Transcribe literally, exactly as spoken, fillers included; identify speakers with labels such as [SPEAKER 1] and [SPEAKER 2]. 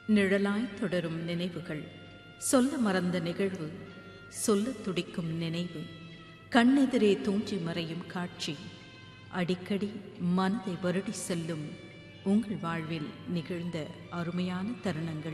[SPEAKER 1] நிழலாய் தொடரும் நினைவுகள் சொல்ல மறந்த நிகழ்வு சொல்லத் துடிக்கும் நினைவு கண்ணெதிரே தோன்றி மறையும் காட்சி அடிக்கடி மனதை வருடி செல்லும் உங்கள் வாழ்வில் நிகழ்ந்த அருமையான தருணங்கள்